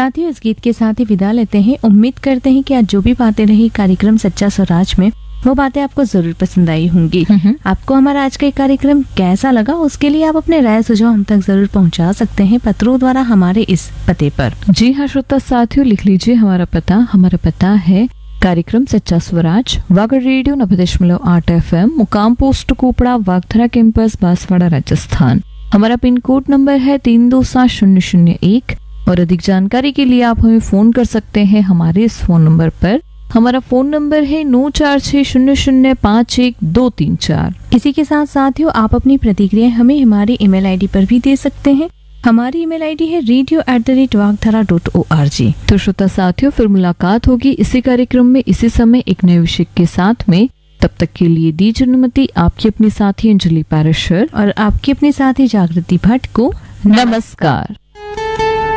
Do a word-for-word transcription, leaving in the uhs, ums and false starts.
साथियों, इस गीत के साथ ही विदा लेते हैं। उम्मीद करते हैं कि आज जो भी बातें रही कार्यक्रम सच्चा स्वराज में, वो बातें आपको जरूर पसंद आई होंगी। आपको हमारा आज का कार्यक्रम कैसा लगा, उसके लिए आप अपने राय सुझाव हम तक जरूर पहुंचा सकते हैं पत्रों द्वारा हमारे इस पते पर। जी हाँ श्रोता साथियों, लिख लीजिए हमारा पता। हमारा पता है कार्यक्रम सच्चा स्वराज, वागड़ रेडियो नब्बे दशमलव आठ एफ एम, मुकाम पोस्ट कोपड़ा, वागधरा कैंपस, बांसवाड़ा, राजस्थान। हमारा पिन कोड नंबर है तीन दो सात शून्य शून्य एक। और अधिक जानकारी के लिए आप हमें फोन कर सकते हैं हमारे इस फोन नंबर पर। हमारा फोन नंबर है नौ चार छह शून्य शून्य पाँच एक दो तीन चार। इसी के साथ साथियों, आप अपनी प्रतिक्रिया हमें हमारी ईमेल आईडी पर भी दे सकते हैं। हमारी ईमेल आईडी है radio at the rate वागधरा dot O R G. तो श्रोता साथियों, फिर मुलाकात होगी इसी कार्यक्रम में इसी समय एक नए विषय के साथ में। तब तक के लिए दीजिए अनुमति आपकी अपनी साथी अंजलि पारेशर और आपकी अपनी साथी जागृति भट्ट को। नमस्कार।